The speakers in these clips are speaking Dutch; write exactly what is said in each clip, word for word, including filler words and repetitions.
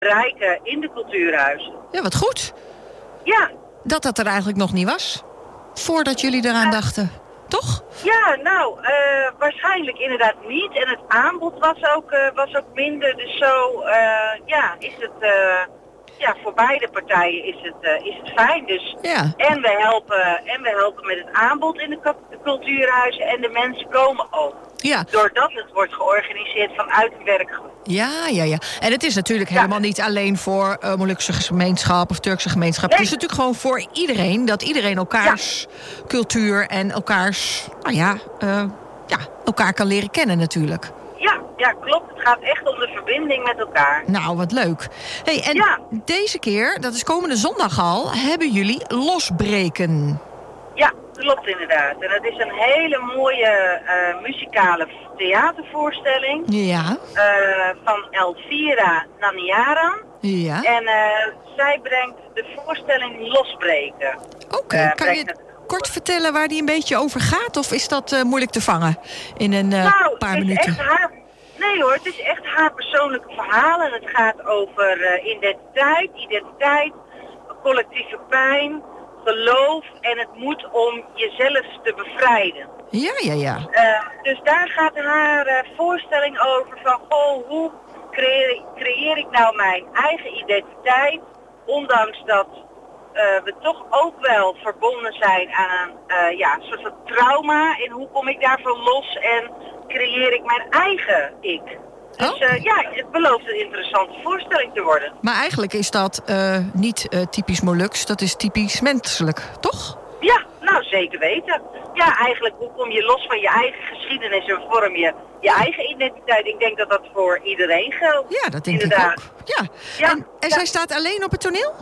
bereiken in de cultuurhuizen. Ja, wat goed. Ja. Dat dat er eigenlijk nog niet was. Voordat jullie eraan uh, dachten. Toch? Ja, nou, uh, waarschijnlijk inderdaad niet. En het aanbod was ook, uh, was ook minder. Dus zo, uh, ja, is het... Uh, Ja, voor beide partijen is het, uh, is het fijn. Dus. Ja. En, we helpen, en we helpen met het aanbod in de cultuurhuizen en de mensen komen ook. Ja. Doordat het wordt georganiseerd vanuit een werkgroep. Ja, ja, ja. En het is natuurlijk ja. helemaal niet alleen voor uh, Molukse gemeenschap of Turkse gemeenschap. Nee. Het is natuurlijk gewoon voor iedereen, dat iedereen elkaars ja. cultuur en elkaars, nou ja, uh, ja, elkaar kan leren kennen natuurlijk. Ja, ja, klopt. Het gaat echt om de verbinding met elkaar. Nou, wat leuk. Hey, en ja. deze keer, dat is komende zondag al, hebben jullie Losbreken. Ja, klopt inderdaad. En het is een hele mooie uh, muzikale theatervoorstelling. Ja. Uh, van Elvira Naniaran. Ja. En uh, zij brengt de voorstelling Losbreken. Oké, okay. uh, kan je het kort vertellen waar die een beetje over gaat? Of is dat uh, moeilijk te vangen in een uh, nou, paar het is minuten? Echt haar, nee hoor, het is echt haar persoonlijke verhaal. En het gaat over uh, identiteit, identiteit, collectieve pijn, geloof en het moet om jezelf te bevrijden. Ja, ja, ja. Uh, dus daar gaat haar uh, voorstelling over van, goh, hoe creëer, creëer ik nou mijn eigen identiteit, ondanks dat Uh, we toch ook wel verbonden zijn aan een uh, ja, soort van trauma. En hoe kom ik daarvan los en creëer ik mijn eigen ik. Dus oh. uh, ja, het belooft een interessante voorstelling te worden. Maar eigenlijk is dat uh, niet uh, typisch Moluks, dat is typisch menselijk, toch? Ja, nou zeker weten. Ja, eigenlijk hoe kom je los van je eigen geschiedenis en vorm je je eigen identiteit. Ik denk dat dat voor iedereen geldt. Ja, dat denk inderdaad. ik ook. Ja. Ja, en en ja. zij staat alleen op het toneel?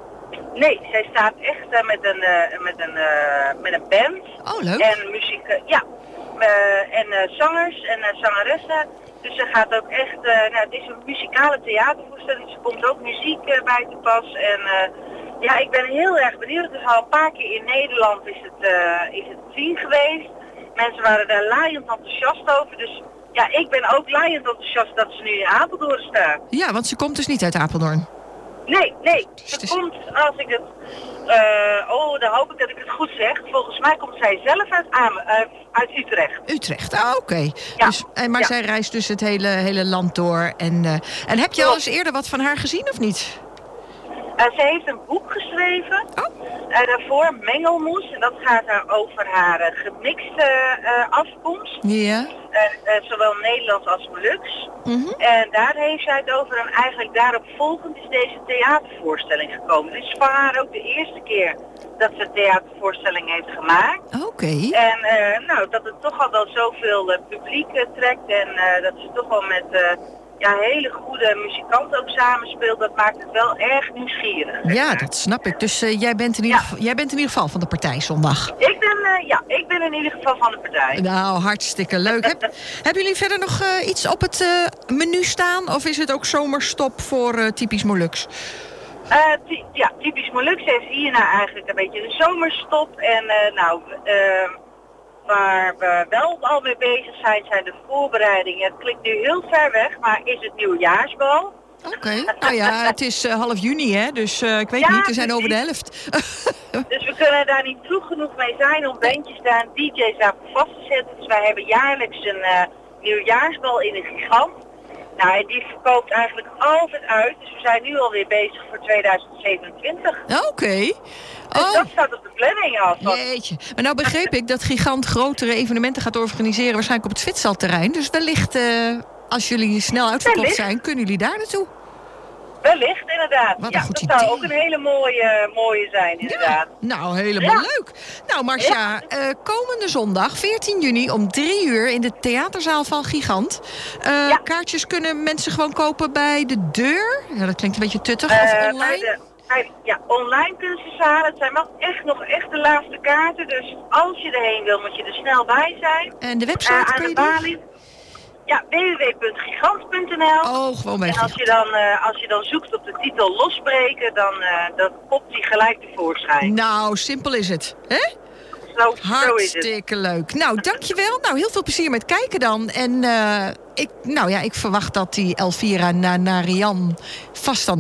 Nee, zij staat echt uh, met, een, uh, met, een, uh, met een band. Oh, leuk. En muziek, uh, ja. Uh, en uh, zangers en uh, zangeressen. Dus ze gaat ook echt, uh, nou, het is een muzikale theatervoorstelling. Ze komt ook muziek uh, bij te pas. En uh, ja, ik ben heel erg benieuwd. Het is al een paar keer in Nederland is het, uh, is het te zien geweest. Mensen waren daar laaiend enthousiast over. Dus ja, ik ben ook laaiend enthousiast dat ze nu in Apeldoorn staat. Ja, want ze komt dus niet uit Apeldoorn. Nee, nee. Ze dus komt, als ik het... Uh, oh, dan hoop ik dat ik het goed zeg. Volgens mij komt zij zelf uit, uh, uit Utrecht. Utrecht, ah, oké. Okay. Ja. Dus, maar ja. zij reist dus het hele, hele land door. En, uh, en heb je al eens eerder wat van haar gezien of niet? Uh, ze heeft een boek geschreven. Oh. Uh, daarvoor, Mengelmoes. En dat gaat haar over haar uh, gemixte uh, afkomst. Ja. Uh, uh, zowel Nederlands als Moluks. Mm-hmm. En daar heeft zij het over. En eigenlijk daarop volgend is deze theatervoorstelling gekomen. Het is voor haar ook de eerste keer dat ze een theatervoorstelling heeft gemaakt. Oké. Okay. En uh, nou, dat het toch al wel zoveel uh, publiek uh, trekt. En uh, dat ze toch wel met... Uh, ja, hele goede muzikanten ook samenspeelt, dat maakt het wel erg nieuwsgierig. Ja, dat snap ik. Dus uh, jij, bent in ieder geval, ja. jij bent in ieder geval van de partij zondag. Ik ben, uh, ja, ik ben in ieder geval van de partij. Nou, hartstikke leuk. Heb, hebben jullie verder nog uh, iets op het uh, menu staan? Of is het ook zomerstop voor uh, typisch Moluks? Uh, ty- ja, typisch Moluks heeft hierna eigenlijk een beetje de zomerstop. En uh, nou... Uh, waar we wel al mee bezig zijn, zijn de voorbereidingen. Het klinkt nu heel ver weg, maar is het nieuwjaarsbal. Oké, okay. Nou ja, het is uh, half juni, hè? Dus uh, ik weet ja, niet, we zijn over de helft. Dus we kunnen daar niet vroeg genoeg mee zijn om bandjes daar en D J's daarvoor vast te zetten. Dus wij hebben jaarlijks een uh, nieuwjaarsbal in een gigant. Nou, en die verkoopt eigenlijk altijd uit. Dus we zijn nu alweer bezig voor tweeduizend zevenentwintig. Oké. Okay. Dus oh. dat staat op de planning al. Jeetje. Maar nou begreep ik dat Gigant grotere evenementen gaat organiseren, waarschijnlijk op het Zwitserterrein. Dus wellicht, uh, als jullie snel uitverkocht zijn, kunnen jullie daar naartoe? Wellicht, inderdaad. Wat ja, een goed dat idee. zou ook een hele mooie, mooie zijn, inderdaad. Ja, nou, helemaal ja. leuk. Nou, Marcia, ja. uh, komende zondag, veertien juni, om drie uur in de theaterzaal van Gigant. Uh, ja. Kaartjes kunnen mensen gewoon kopen bij de deur? Ja, dat klinkt een beetje tuttig. Uh, of online? De, bij, ja, online kunnen ze halen. Het zijn nog echt, nog echt de laatste kaarten. Dus als je erheen wil, moet je er snel bij zijn. En de website uh, kun aan je de balie. Ja, w w w punt gigant punt n l. Oh, gewoon bij En als je, dan, uh, als je dan zoekt op de titel Losbreken, dan, uh, dan popt die gelijk tevoorschijn. Nou, simpel is het. Hè? Zo, Hartstikke leuk. Nou, dankjewel. Nou, heel veel plezier met kijken dan. En uh, ik, nou ja, ik verwacht dat die Elvira Naniaran vast dan